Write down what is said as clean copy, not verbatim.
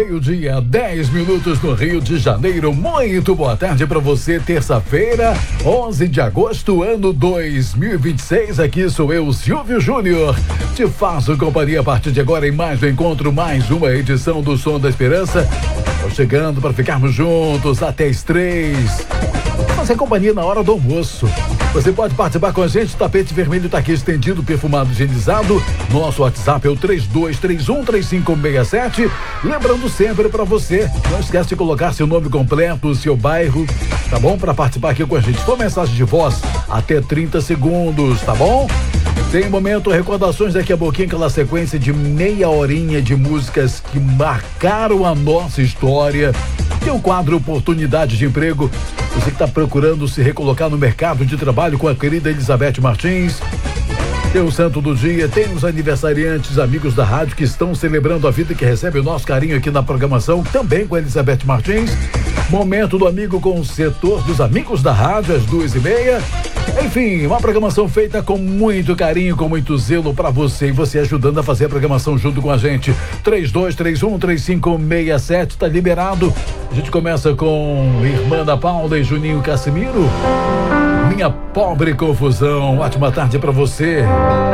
meio-dia, 10 minutos no Rio de Janeiro. Muito boa tarde para você, terça-feira, 11 de agosto, ano 2026. Aqui sou eu, Silvio Júnior. Te faço companhia a partir de agora em mais um encontro, mais uma edição do Som da Esperança. Tô chegando para ficarmos juntos até as 3. Fazer companhia na hora do almoço. Você pode participar com a gente, o tapete vermelho está aqui estendido, perfumado, higienizado. Nosso WhatsApp é o 32313567. Lembrando sempre para você, não esquece de colocar seu nome completo, seu bairro, tá bom? Para participar aqui com a gente. For mensagem de voz, até 30 segundos, tá bom? Tem momento, recordações daqui a pouquinho, aquela sequência de meia horinha de músicas que marcaram a nossa história. Tem o quadro Oportunidade de Emprego. Você que está procurando se recolocar no mercado de trabalho com a querida Elizabeth Martins. Tem o Santo do Dia, tem os aniversariantes, amigos da rádio que estão celebrando a vida e que recebem o nosso carinho aqui na programação, também com a Elizabeth Martins. Momento do amigo com o setor dos amigos da rádio, às 2h30. Enfim, uma programação feita com muito carinho, com muito zelo para você, e você ajudando a fazer a programação junto com a gente. 32313567, tá liberado. A gente começa com Irmã da Paula e Juninho Casimiro. Minha Pobre Confusão. Ótima tarde para você.